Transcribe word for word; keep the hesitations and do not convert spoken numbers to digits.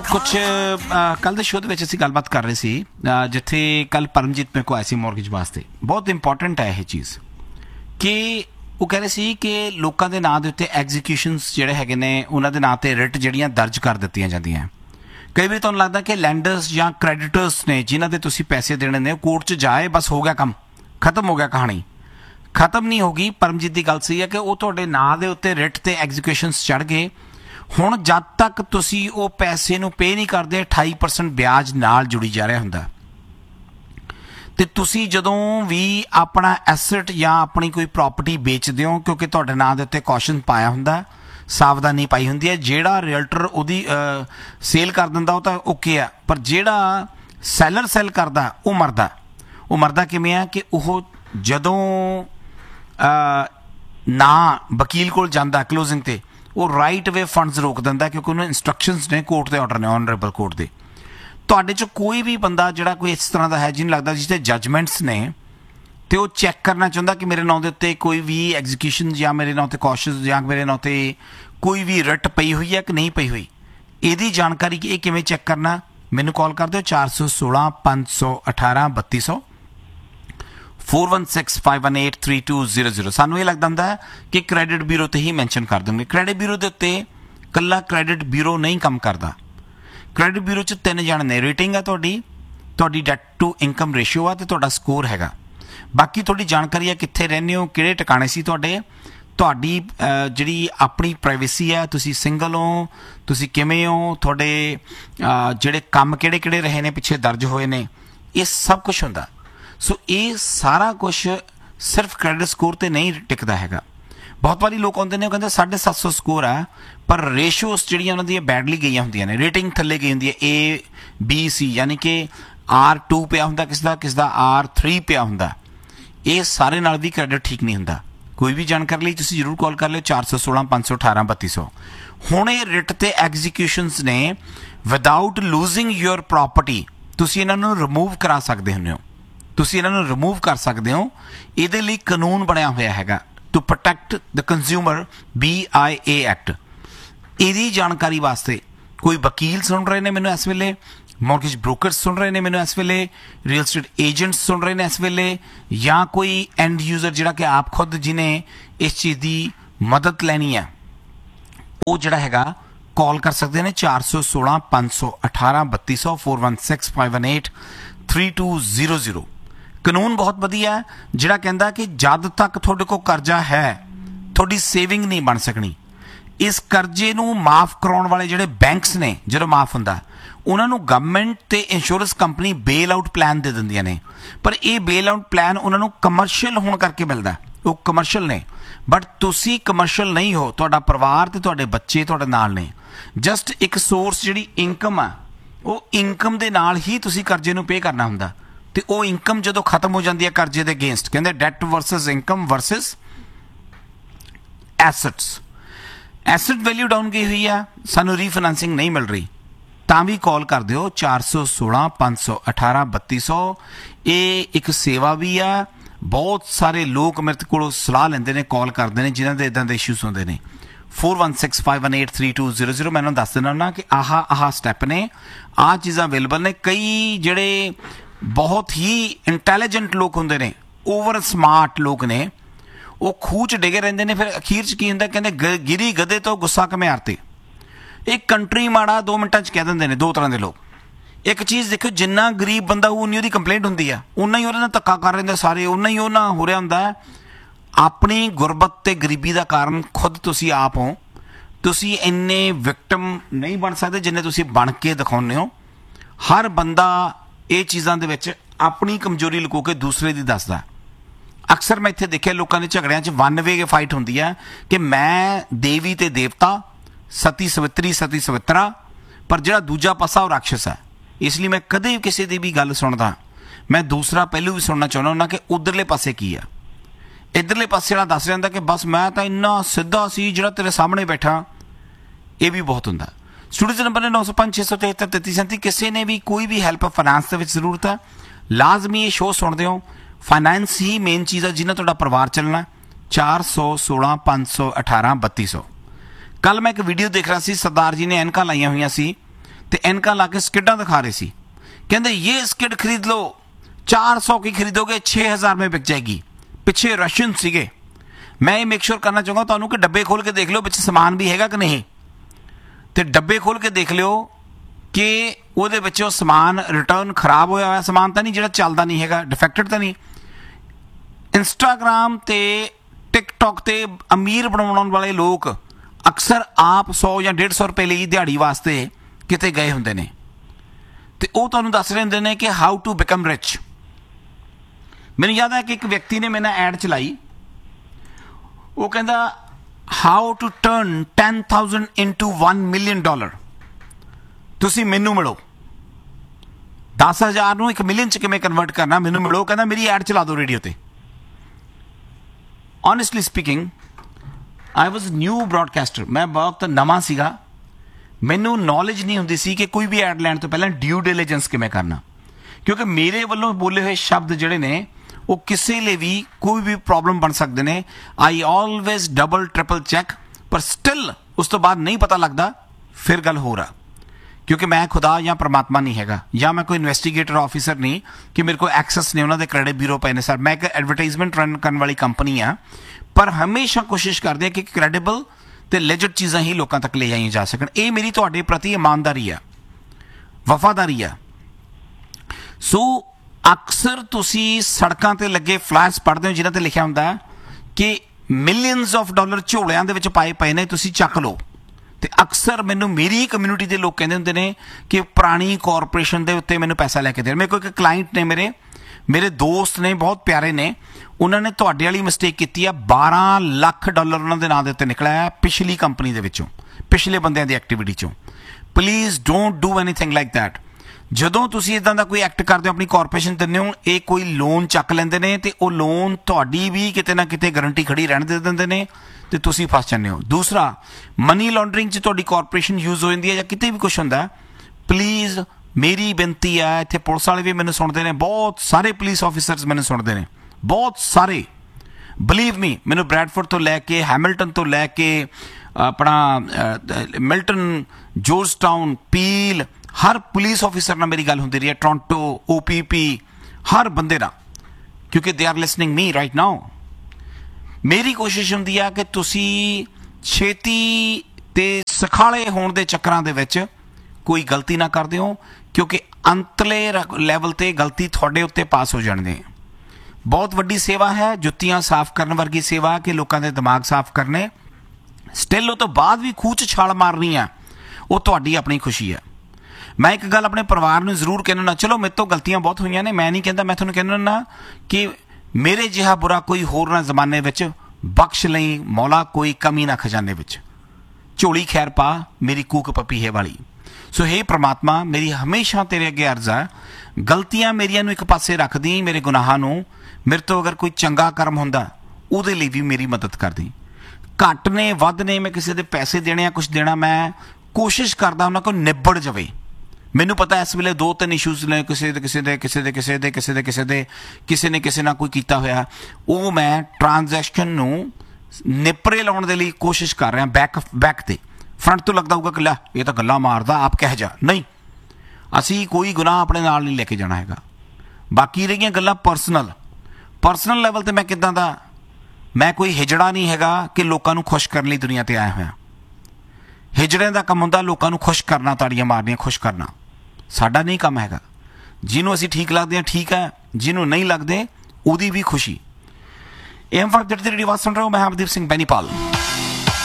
कुछ कल के शो के असीं गलबात कर रहे सी जिथे कल परमजीत मेरे को आए सी मॉर्गेज वास्ते। बहुत इंपॉर्टेंट है यह चीज़ कि वो कह रहे सी कि लोगों के नाम के उत्ते एग्जीक्यूशनस जिहड़े हैगे ने उन्हां दे नाम ते रिट जिहड़ियां दर्ज कर दित्तियां जांदियां। कई बार तुहानूं लगदा कि लैंडर्स या क्रैडिटर्स ने जिन्हां दे तुसीं पैसे देने ने कोर्ट च जाए बस हो गया काम, खत्म हो गया कहानी। खत्म नहीं होगी। परमजीत की गल सही है कि वो तुहाडे नाम दे उत्ते रिट ते एग्जीक्यूशनस चढ़ गए। हुण जद तक तुसी वो पैसे नूं पे नहीं करदे अठाई परसेंट ब्याज नाल जुड़ी जा रहा हुंदा ते तुसी जदों भी अपना एसेट या अपनी कोई प्रॉपर्टी बेचदे हो क्योंकि तुहाडे नाम दे उत्ते कॉशन पाया हुंदा, सावधानी पाई हुंदी है। जिहड़ा रियल्टर उहदी सेल कर दिंदा वो तां ओके है, पर जिहड़ा सैलर सैल करदा वो मरदा। वो मरदा किवें है कि वो जदों ना वकील कोल जांदा क्लोजिंग ते वो राइट वे फंड्स रोक दिंदा क्योंकि उन्होंने इंस्ट्रक्शनस ने कोर्ट के ऑर्डर ने ऑनरेबल कोर्ट के। तुहाडे चो कोई भी बंदा जिहड़ा कोई इस तरह का है जिन्हें लगता जिसते जजमेंट्स ने तो वो चैक करना चाहता कि मेरे नाम के उत्ते कोई भी एग्जीक्यूशन या मेरे नाम से कॉशस या मेरे नाम से कोई भी रिट पई हुई है कि नहीं पई हुई, यदी जानकारी ये किवें चैक करना। मैनू कॉल कर दो चार सौ सोलह पाँच सौ अठारह बत्ती सौ four one six five one eight three to zero zero. सानू ये लगता होंदा है कि क्रेडिट ब्यूरो ते ही मैंशन कर देंगे। क्रेडिट ब्यूरो के उत्ते कल्ला क्रेडिट ब्यूरो नहीं काम करता। क्रेडिट ब्यूरो च तीन जण ने, रेटिंग है तुहाडी, तुहाडी डेट टू इनकम रेशियो आ ते तुहाडा स्कोर हैगा। बाकी तुहाडी जानकारी है कित्थे रहंदे हो, किहड़े ठिकाणे सी तुहाडे, तुहाडी जिहड़ी अपनी प्राइवेसी है, तुसी सिंगल हो, तुसी किवें हो, तुहाडे जिहड़े काम किहड़े किहड़े रहे ने पिछे दर्ज होए ने, ये सब कुछ हुंदा। सो ये सारा कुछ सिर्फ क्रेडिट स्कोर ते नहीं टिकता हैगा। बहुत बारी लोग आते हैं कहते साढ़े सत्त सौ स्कोर है पर रेशोस जिहड़ियां उन्हां दी बैडली गई होंदियां ने, रेटिंग थल्ले गई होंदी है ए बी सी, यानी कि आर टू पिया हुंदा किस दा किस दा आर थ्री पिया हुंदा। ये सारे नाल भी क्रेडिट ठीक नहीं हुंदा। कोई भी जानकारी लई तुसीं जरूर कॉल कर लिओ चार सौ सोलह पाँच सौ अठारह बत्ती सौ। हुण ये रिट ते एग्जीक्यूशनस ने विदाउट लूजिंग योर प्रॉपर्टी तुसीं इन्हां नूं रिमूव करा सकदे हुंदे हो, तुसीं इन्हां नूं रिमूव कर सकते हो। इहदे लई कानून बनया होया हैगा to protect the consumer B I A act. इहदी जानकारी वास्ते कोई वकील सुन रहे ने मैनूं इस वेले, मॉर्गेज ब्रोकर्स सुन रहे ने मैनूं इस वेले, रियल स्टेट एजेंट्स सुन रहे ने इस वेले, या कोई एंड यूजर जिहड़ा कि आप खुद जिन्हें इस चीज़ की मदद लैनी है वो जिहड़ा हैगा कॉल कर सकते हैं चार सौ सोलह पाँच सौ अठारह बत्ती सौ four one six five one eight three to zero zero. कानून बहुत वधिया है जिहड़ा कहंदा कि जद तक तुहाडे कोल करजा है तुहाडी सेविंग नहीं बन सकनी। इस करजे नूं माफ़ कराउण वाले जिहड़े बैंक्स ने जदों माफ़ हुंदा उन्हां नूं गवर्नमेंट ते insurance company bail out plan दे दिंदियां ने, पर यह बेल आउट प्लान उन्हां नूं कमर्शियल होण करके मिलदा। वो कमर्शियल ने बट तुसी कमर्शियल नहीं हो, तुहाडा परिवार ते तुहाडे बच्चे तुहाडे नाल ने। जस्ट एक सोर्स जिहड़ी इनकम आ वो इनकम दे नाल ही तुसी करजे नूं पे करना हुंदा ते वो इनकम जदों खत्म हो जाती है करजे के अगेंस्ट कहते date versus income versus assets. Asset value down गई हुई है, सानू रीफाइनेंसिंग नहीं मिल रही, तां भी कॉल कर दिओ चार सौ सोलह पाँच सौ अठारह बत्ती सौ। ये एक सेवा भी है। बहुत सारे लोग मेरे को सलाह लेंदे ने, कॉल करते हैं जिन्होंने इदां दे इशूज होंदे ने। Four one six five one eight three to zero zero. मैं उन्होंने दस देना ना कि आह आह स्टैप ने, आ चीज़ां अवेलेबल ने। कई जिहड़े बहुत ही इंटैलीजेंट लोग होंदे ने, ओवर स्मार्ट लोग ने, वो खूह च डिगे रहंदे ने, फिर अखीर च की हुंदा कहंदे गिरी गधे तो गुस्सा घमियार ते। एक कंट्री माड़ा दो मिनटां च कह दिंदे ने दो तरह के लोग। एक चीज़ देखो, जिन्ना गरीब बंदा उन्नी उहदी कंप्लेंट हुंदी है, उन्ना ही उहदे नाल धक्का कर रहे सारे, उन्ना ही उहना हो रहा हुंदा है। अपनी गुरबत ते गरीबी का कारण खुद तुसी आप हो। तुसी इन्ने विक्टिम नहीं बन सकते जिन्ने तुसी बन के दिखाउने हो। हर बंदा ये चीज़ों के विच अपनी कमजोरी लुको के दूसरे की दसदा। अक्सर मैं इत्थे देखिया लोगों के झगड़ियां च वन वे फाइट होंदी है कि मैं देवी ते देवता, सती सवित्री सती सवित्रा, पर जिहड़ा दूजा पासा वो राक्षस है। इसलिए मैं कदे किसी की भी गल सुनदा मैं दूसरा पहलू भी सुनना चाहुंदा हुंदा कि उधरले पासे की है। इधरले पासे वाला दस रहा कि बस मैं तो इन्ना सीधा सी जिहड़ा तेरे सामने बैठा। ये भी बहुत हुंदा। स्टूडियो नंबर ने नौ सौ पाँच छे सौ तिहत्तर तेती सैंती। किसी ने भी कोई भी हैल्प फाइनैंस के जरूरत है, लाजमी ये शो सुनते हो। फाइनैंस ही मेन चीज़ है जिन्हें तुहाडा परिवार चलना। चार सौ सोलह पाँच सौ अठारह बत्ती सौ। कल मैं एक वीडियो देख रहा सी, सरदार जी ने एनका लाइया हुई सी ਤੇ ਐਨਕਾਂ ਲਾ ਕੇ ਸਕਿਡਾਂ ਦਿਖਾ ਰਹੇ ਸੀ। ਕਹਿੰਦੇ ਇਹ ਸਕਿਡ ਖਰੀਦ लो, चार सौ की खरीदोगे छः हज़ार में बिक जाएगी। पिछे रशियन सीगे। मैं ये मेक श्योर करना चाहूँगा तुहानू कि डब्बे खोल के देख लो पिछे समान भी हैगा कि नहीं, तो डब्बे खोल के देख लियो कि ਉਹਦੇ ਵਿੱਚ ਉਹ ਸਮਾਨ ਰਿਟਰਨ ਖਰਾਬ ਹੋਇਆ ਹੋਇਆ ਸਮਾਨ ਤਾਂ ਨਹੀਂ, ਜਿਹੜਾ ਚੱਲਦਾ ਨਹੀਂ ਹੈਗਾ, ਡਿਫੈਕਟਡ ਤਾਂ ਨਹੀਂ। ਇੰਸਟਾਗ੍ਰਾਮ ਤੇ ਟਿਕਟੌਕ ਤੇ ਅਮੀਰ ਬਣਾਉਣ ਵਾਲੇ ਲੋਕ ਅਕਸਰ ਆਪ ਸੌ ਜਾਂ ਡੇਢ ਸੌ ਰੁਪਏ ਲਈ ਦਿਹਾੜੀ ਵਾਸਤੇ ਕਿਤੇ ਗਏ ਹੁੰਦੇ ਨੇ, ਤੇ ਉਹ ਤੁਹਾਨੂੰ ਦੱਸ ਰਹੇ ਹੁੰਦੇ ਨੇ ਕਿ ਹਾਊ ਟੂ ਬਿਕਮ ਰਿਚ। ਮੈਨੂੰ ਯਾਦ ਹੈ ਕਿ ਇੱਕ ਵਿਅਕਤੀ ਨੇ ਮੇਰੇ ਨਾਲ ਐਡ ਚਲਾਈ, ਉਹ ਕਹਿੰਦਾ how to turn ten thousand into one million dollar. ਤੁਸੀਂ ਮੈਨੂੰ ਮਿਲੋ, ਦਸ ਹਜ਼ਾਰ ਨੂੰ ਇੱਕ ਮਿਲੀਅਨ ਚ ਕਿਵੇਂ ਕਨਵਰਟ ਕਰਨਾ, ਮੈਨੂੰ ਮਿਲੋ। ਕਹਿੰਦਾ ਮੇਰੀ ਐਡ ਚਲਾ ਦਿਓ ਰੇਡੀਓ ਤੇ। ਓਨੈਸਟਲੀ ਸਪੀਕਿੰਗ ਆਈ ਵਾਜ਼ ਨਿਊ ਬ੍ਰੌਡਕਾਸਟਰ, ਮੈਂ ਬਹੁਤ ਨਵਾਂ ਸੀਗਾ, ਮੈਨੂੰ ਨੌਲੇਜ ਨਹੀਂ ਹੁੰਦੀ ਸੀ ਕਿ ਕੋਈ ਵੀ ਐਡ ਲੈਣ ਤੋਂ ਪਹਿਲਾਂ ਡਿਊ ਡਿਲੀਜੈਂਸ ਕਿਵੇਂ ਕਰਨਾ, ਕਿਉਂਕਿ ਮੇਰੇ ਵੱਲੋਂ ਬੋਲੇ ਹੋਏ ਸ਼ਬਦ ਜਿਹੜੇ ਨੇ ਉਹ ਕਿਸੇ ਲਈ ਵੀ ਕੋਈ ਵੀ ਪ੍ਰੋਬਲਮ ਬਣ ਸਕਦੇ ਨੇ। ਆਈ ਆਲਵੇਜ਼ ਡਬਲ ਟ੍ਰਿਪਲ ਚੈੱਕ, ਪਰ ਸਟਿਲ ਉਸ ਤੋਂ ਬਾਅਦ ਨਹੀਂ ਪਤਾ ਲੱਗਦਾ, ਫਿਰ ਗੱਲ ਹੋਰ ਆ, ਕਿਉਂਕਿ ਮੈਂ ਖੁਦਾ ਜਾਂ ਪਰਮਾਤਮਾ ਨਹੀਂ ਹੈਗਾ, ਜਾਂ ਮੈਂ ਕੋਈ ਇਨਵੈਸਟੀਗੇਟਰ ਆਫਿਸਰ ਨਹੀਂ ਕਿ ਮੇਰੇ ਕੋਲ ਐਕਸੈਸ ਨੇ ਉਹਨਾਂ ਦੇ ਕ੍ਰੈਡਿਟ ਬਿਊਰੋ ਪਏ ਨੇ। ਸਰ ਮੈਂ ਇੱਕ ਐਡਵਰਟਾਈਜ਼ਮੈਂਟ ਰਨ ਕਰਨ ਵਾਲੀ ਕੰਪਨੀ ਆ, ਪਰ ਹਮੇਸ਼ਾ ਕੋਸ਼ਿਸ਼ ਕਰਦੇ ਆ ਕਿ ਕ੍ਰੈਡੀਬਲ ਤੇ ਲੈਜਿਟ ਚੀਜ਼ਾਂ ਹੀ ਲੋਕਾਂ ਤੱਕ ਲੈ ਜਾਈਆਂ ਜਾ ਸਕਣ। ਇਹ ਮੇਰੀ ਤੁਹਾਡੇ ਪ੍ਰਤੀ ਇਮਾਨਦਾਰੀ ਆ, ਵਫਾਦਾਰੀ ਆ। ਸੋ ਅਕਸਰ ਤੁਸੀਂ ਸੜਕਾਂ ਤੇ ਲੱਗੇ ਫਲੈਸ਼ ਪੜ੍ਹਦੇ ਹੋ ਜਿਨ੍ਹਾਂ ਤੇ ਲਿਖਿਆ ਹੁੰਦਾ ਕਿ ਮਿਲੀਅਨਸ ਆਫ ਡਾਲਰ ਝੋਲਿਆਂ ਦੇ ਵਿੱਚ ਪਾਏ ਪਏ ਨੇ, ਤੁਸੀਂ ਚੱਕ ਲਓ। ਤੇ ਅਕਸਰ ਮੈਨੂੰ ਮੇਰੀ ਕਮਿਊਨਿਟੀ ਦੇ ਲੋਕ ਕਹਿੰਦੇ ਹੁੰਦੇ ਨੇ ਕਿ ਪੁਰਾਣੀ ਕਾਰਪੋਰੇਸ਼ਨ ਦੇ ਉੱਤੇ ਮੈਨੂੰ ਪੈਸਾ ਲੈ ਕੇ ਦੇ। ਮੇਰੇ ਕੋਲ ਇੱਕ ਕਲਾਇੰਟ ਨੇ, ਮੇਰੇ ਮੇਰੇ ਦੋਸਤ ਨੇ, ਬਹੁਤ ਪਿਆਰੇ ਨੇ, ਉਹਨਾਂ ਨੇ ਤੁਹਾਡੇ ਵਾਲੀ ਮਿਸਟੇਕ ਕੀਤੀ ਆ। ਬਾਰਾਂ ਲੱਖ ਡਾਲਰ ਉਹਨਾਂ ਦੇ ਨਾਂ ਦੇ ਉੱਤੇ ਨਿਕਲਿਆ ਪਿਛਲੀ ਕੰਪਨੀ ਦੇ ਵਿੱਚੋਂ, ਪਿਛਲੇ ਬੰਦਿਆਂ ਦੀ ਐਕਟੀਵਿਟੀ ਚੋਂ। Please don't do anything like that. ਜਦੋਂ ਤੁਸੀਂ ਇੱਦਾਂ ਦਾ ਕੋਈ ਐਕਟ ਕਰਦੇ ਹੋ, ਆਪਣੀ ਕਾਰਪੋਰੇਸ਼ਨ ਦਿੰਦੇ ਹੋ, ਇਹ ਕੋਈ ਲੋਨ ਚੱਕ ਲੈਂਦੇ ਨੇ ਤੇ ਉਹ ਲੋਨ ਤੁਹਾਡੀ ਵੀ ਕਿਤੇ ਨਾ ਕਿਤੇ ਗਰੰਟੀ ਖੜੀ ਰਹਿਣ ਦੇ ਦਿੰਦੇ ਨੇ ਤੇ ਤੁਸੀਂ ਫਸ ਜਾਂਦੇ ਹੋ। ਦੂਸਰਾ, ਮਨੀ ਲਾਂਡਰਿੰਗ 'ਚ ਤੁਹਾਡੀ ਕਾਰਪੋਰੇਸ਼ਨ ਯੂਜ਼ ਹੋ ਜਾਂਦੀ ਹੈ ਜਾਂ ਕਿਤੇ ਵੀ ਕੁਛ ਹੁੰਦਾ, ਪਲੀਜ਼ ਮੇਰੀ ਬੇਨਤੀ ਹੈ, ਇੱਥੇ ਪੁਲਿਸ ਵਾਲੇ ਵੀ ਮੈਨੂੰ ਸੁਣਦੇ ਨੇ, ਬਹੁਤ ਸਾਰੇ ਪੁਲਿਸ ਆਫਿਸਰਸ ਮੈਨੂੰ ਸੁਣਦੇ ਨੇ, ਬਹੁਤ ਸਾਰੇ। ਬਲੀਵ ਮੀ, ਮੈਨੂੰ ਬਰੈਡਫੋਰਡ ਤੋਂ ਲੈ ਕੇ ਹੈਮਿਲਟਨ ਤੋਂ ਲੈ ਕੇ ਆਪਣਾ ਮਿਲਟਨ, ਜੋਰਜਟਾਊਨ, ਪੀਲ, ਹਰ ਪੁਲਿਸ ਆਫਿਸਰ ਨਾਲ ਮੇਰੀ ਗੱਲ ਹੁੰਦੀ ਰਹੀ ਹੈ, ਟੋਰਾਂਟੋ, ਓ ਪੀ ਪੀ, ਹਰ ਬੰਦੇ ਨਾਲ, ਕਿਉਂਕਿ they are listening me right now. ਮੇਰੀ ਕੋਸ਼ਿਸ਼ ਹੁੰਦੀ ਆ ਕਿ ਤੁਸੀਂ ਛੇਤੀ ਤੇ ਸਖਾਲੇ ਹੋਣ ਦੇ ਚੱਕਰਾਂ ਦੇ ਵਿੱਚ ਕੋਈ ਗਲਤੀ ਨਾ ਕਰਦੇ ਹੋ, ਕਿਉਂਕਿ ਅੰਤਲੇ ਲੈਵਲ ਤੇ ਗਲਤੀ ਤੁਹਾਡੇ ਉੱਤੇ ਪਾਸ ਹੋ ਜਾਣਗੇ। ਬਹੁਤ ਵੱਡੀ ਸੇਵਾ ਹੈ, ਜੁੱਤੀਆਂ ਸਾਫ਼ ਕਰਨ ਵਰਗੀ ਸੇਵਾ, ਕਿ ਲੋਕਾਂ ਦੇ ਦਿਮਾਗ ਸਾਫ਼ ਕਰਨੇ। ਸਟਿਲ ਉਹ ਤੋਂ ਬਾਅਦ ਵੀ ਖੂਹ 'ਚ ਛਾਲ ਮਾਰਨੀ ਆ, ਉਹ ਤੁਹਾਡੀ ਆਪਣੀ ਖੁਸ਼ੀ ਹੈ। ਮੈਂ ਇੱਕ ਗੱਲ ਆਪਣੇ ਪਰਿਵਾਰ ਨੂੰ ਜ਼ਰੂਰ ਕਹਿਣਾ, ਚਲੋ ਮੇਰੇ ਤੋਂ ਗਲਤੀਆਂ ਬਹੁਤ ਹੋਈਆਂ ਨੇ, ਮੈਂ ਨਹੀਂ ਕਹਿੰਦਾ, ਮੈਂ ਤੁਹਾਨੂੰ ਕਹਿਣਾ ਕਿ ਮੇਰੇ ਜਿਹਾ ਬੁਰਾ ਕੋਈ ਹੋਰ ਨਾ ਜ਼ਮਾਨੇ ਵਿੱਚ ਬਖਸ਼ ਲਈ ਮੌਲਾ, ਕੋਈ ਕਮੀ ਨਾ ਖਜ਼ਾਨੇ ਵਿੱਚ, ਝੋਲੀ ਖੈਰ ਪਾ ਮੇਰੀ ਕੂਕ ਪਪੀਹੇ ਵਾਲੀ। ਸੋ ਹੇ ਪ੍ਰਮਾਤਮਾ, ਮੇਰੀ ਹਮੇਸ਼ਾ ਤੇਰੇ ਅੱਗੇ ਅਰਜ਼ ਆ, ਗਲਤੀਆਂ ਮੇਰੀਆਂ ਨੂੰ ਇੱਕ ਪਾਸੇ ਰੱਖਦੀ, ਮੇਰੇ ਗੁਨਾਹਾਂ ਨੂੰ, ਮੇਰੇ ਤੋਂ ਅਗਰ ਕੋਈ ਚੰਗਾ ਕਰਮ ਹੁੰਦਾ ਉਹਦੇ ਲਈ ਵੀ ਮੇਰੀ ਮਦਦ ਕਰਦੀ। ਘੱਟ ਨੇ ਵੱਧ ਨੇ, ਮੈਂ ਕਿਸੇ ਦੇ ਪੈਸੇ ਦੇਣੇ ਆ, ਕੁਛ ਦੇਣਾ, ਮੈਂ ਕੋਸ਼ਿਸ਼ ਕਰਦਾ ਉਹਨਾਂ ਕੋਲ ਨਿਬੜ ਜਾਵੇ। ਮੈਨੂੰ ਪਤਾ ਇਸ ਵੇਲੇ ਦੋ ਤਿੰਨ ਇਸ਼ੂਜ਼ ਨੇ, ਕਿਸੇ ਦੇ ਕਿਸੇ ਦੇ ਕਿਸੇ ਦੇ ਕਿਸੇ ਦੇ ਕਿਸੇ ਦੇ ਕਿਸੇ ਦੇ ਕਿਸੇ ਨੇ ਕਿਸੇ ਨਾਲ ਕੋਈ ਕੀਤਾ ਹੋਇਆ, ਉਹ ਮੈਂ ਟ੍ਰਾਂਜੈਕਸ਼ਨ ਨੂੰ ਨਿਪਰੇ ਲਾਉਣ ਦੇ ਲਈ ਕੋਸ਼ਿਸ਼ ਕਰ ਰਿਹਾ। ਬੈਕ ਬੈਕ ਤੇ ਫਰੰਟ ਤੋਂ ਲੱਗਦਾ ਹੋਊਗਾ ਕਿ ਲੈ ਇਹ ਤਾਂ ਗੱਲਾਂ ਮਾਰਦਾ, ਆਪ ਕਹਿ ਜਾ, ਨਹੀਂ, ਅਸੀਂ ਕੋਈ ਗੁਨਾਹ ਆਪਣੇ ਨਾਲ ਨਹੀਂ ਲੈ ਕੇ ਜਾਣਾ ਹੈਗਾ। ਬਾਕੀ ਰਹੀਆਂ ਗੱਲਾਂ ਪਰਸਨਲ, ਪਰਸਨਲ ਲੈਵਲ ਤੇ ਮੈਂ ਕਿੱਦਾਂ ਦਾ, ਮੈਂ ਕੋਈ ਹਿਜੜਾ ਨਹੀਂ ਹੈਗਾ ਕਿ ਲੋਕਾਂ ਨੂੰ ਖੁਸ਼ ਕਰਨ ਲਈ ਦੁਨੀਆ ਤੇ ਆਇਆ ਹੋਇਆ। ਹਿਜੜਿਆਂ ਦਾ ਕੰਮ ਹੁੰਦਾ ਲੋਕਾਂ ਨੂੰ ਖੁਸ਼ ਕਰਨਾ, ਤਾੜੀਆਂ ਮਾਰਨੀਆਂ, ਖੁਸ਼ ਕਰਨਾ, ਸਾਡਾ ਨਹੀਂ ਕੰਮ ਹੈਗਾ। ਜਿਹਨੂੰ ਅਸੀਂ ਠੀਕ ਲੱਗਦੇ ਹਾਂ ਠੀਕ ਹੈ, ਜਿਹਨੂੰ ਨਹੀਂ ਲੱਗਦੇ ਉਹਦੀ ਵੀ ਖੁਸ਼ੀ। ਇਹ ਫਰਕ ਜਿਹੜੀ ਆਵਾਜ਼ ਸੁਣ ਰਹੇ ਹੋ, ਮੈਂ ਹਰਦੀਪ ਸਿੰਘ ਬੈਨੀਪਾਲ।